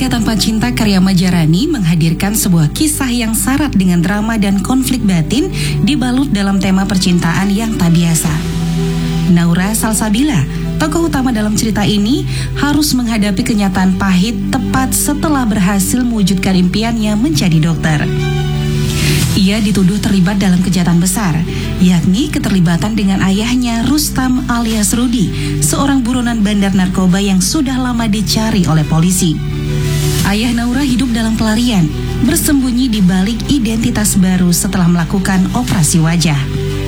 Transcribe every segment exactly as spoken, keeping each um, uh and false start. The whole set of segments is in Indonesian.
Nikah Tanpa Cinta karya Majarani menghadirkan sebuah kisah yang syarat dengan drama dan konflik batin dibalut dalam tema percintaan yang tak biasa. Naura Salsabila, tokoh utama dalam cerita ini, harus menghadapi kenyataan pahit tepat setelah berhasil mewujudkan impiannya menjadi dokter. Ia dituduh terlibat dalam kejahatan besar, yakni keterlibatan dengan ayahnya Rustam alias Rudi, seorang buronan bandar narkoba yang sudah lama dicari oleh polisi. Ayah Naura hidup dalam pelarian, bersembunyi di balik identitas baru setelah melakukan operasi wajah.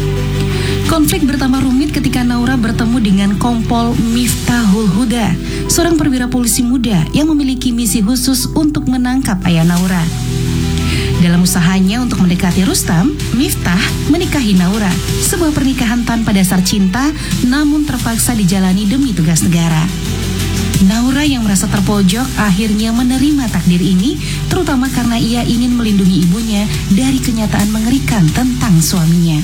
Konflik bertambah rumit ketika Naura bertemu dengan Kompol Miftahul Huda, seorang perwira polisi muda yang memiliki misi khusus untuk menangkap ayah Naura. Dalam usahanya untuk mendekati Rustam, Miftah menikahi Naura, sebuah pernikahan tanpa dasar cinta namun terpaksa dijalani demi tugas negara. Naura yang merasa terpojok akhirnya menerima takdir ini, terutama karena ia ingin melindungi ibunya dari kenyataan mengerikan tentang suaminya.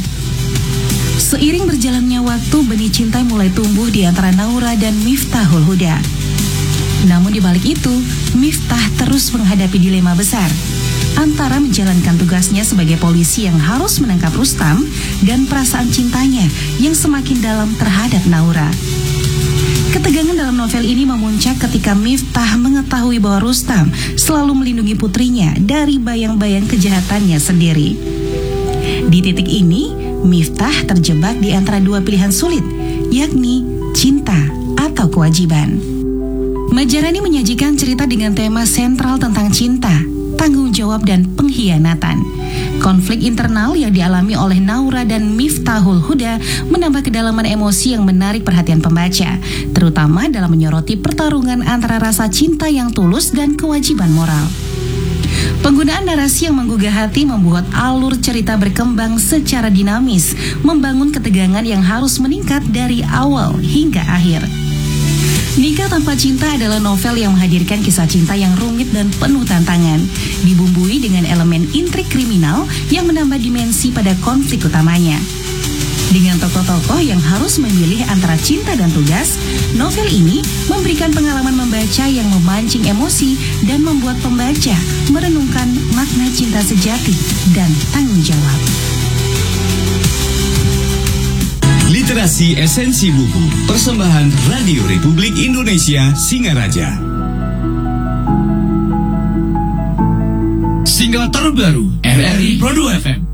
Seiring berjalannya waktu, benih cinta mulai tumbuh di antara Naura dan Miftahul Huda. Namun di balik itu, Miftah terus menghadapi dilema besar antara menjalankan tugasnya sebagai polisi yang harus menangkap Rustam dan perasaan cintanya yang semakin dalam terhadap Naura. Ketegangan dalam novel ini memuncak ketika Miftah mengetahui bahwa Rustam selalu melindungi putrinya dari bayang-bayang kejahatannya sendiri. Di titik ini, Miftah terjebak di antara dua pilihan sulit, yakni cinta atau kewajiban. Majarani menyajikan cerita dengan tema sentral tentang cinta, tanggung jawab dan pengkhianatan. Konflik internal yang dialami oleh Naura dan Miftahul Huda menambah kedalaman emosi yang menarik perhatian pembaca, terutama dalam menyoroti pertarungan antara rasa cinta yang tulus dan kewajiban moral. Penggunaan narasi yang menggugah hati membuat alur cerita berkembang secara dinamis, membangun ketegangan yang harus meningkat dari awal hingga akhir. Nikah Tanpa Cinta adalah novel yang menghadirkan kisah cinta yang rumit dan penuh tantangan, dibumbui dengan elemen intrik kriminal yang menambah dimensi pada konflik utamanya. Dengan tokoh-tokoh yang harus memilih antara cinta dan tugas, novel ini memberikan pengalaman membaca yang memancing emosi dan membuat pembaca merenungkan makna cinta sejati dan tanggung jawab. Literasi Esensi Buku, persembahan Radio Republik Indonesia Singaraja. Single terbaru R R I Pro dua F M.